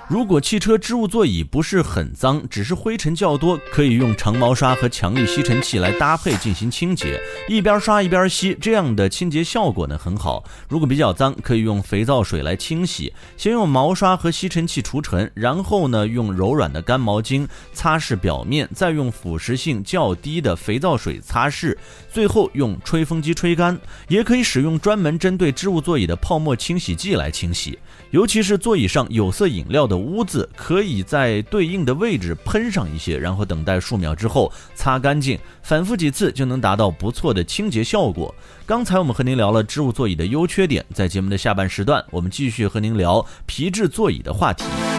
如果汽车织物座椅不是很脏，只是灰尘较多，可以用长毛刷和强力吸尘器来搭配进行清洁，一边刷一边吸，这样的清洁效果呢很好。如果比较脏，可以用肥皂水来清洗，先用毛刷和吸尘器除尘，然后呢用柔软的干毛巾擦拭表面，再用腐蚀性较低的肥皂水擦拭，最后用吹风机吹干。也可以使用专门针对织物座椅的泡沫清洗剂来清洗，尤其是座椅上有色饮料的污渍，可以在对应的位置喷上一些，然后等待数秒之后擦干净，反复几次就能达到不错的清洁效果。刚才我们和您聊了织物座椅的优缺点，在节目的下半时段，我们继续和您聊皮质座椅的话题。